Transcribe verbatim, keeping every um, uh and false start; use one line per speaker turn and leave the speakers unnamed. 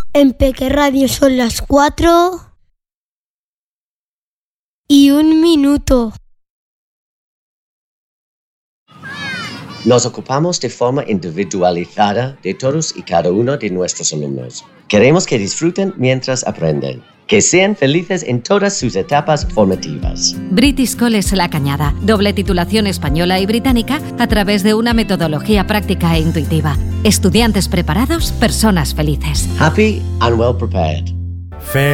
En Peque Radio son las cuatro y un minuto.
Nos ocupamos de forma individualizada de todos y cada uno de nuestros alumnos. Queremos que disfruten mientras aprenden. Que sean felices en todas sus etapas formativas.
British College La Cañada. Doble titulación española y británica a través de una metodología práctica e intuitiva. Estudiantes preparados, personas felices.
Happy and well prepared.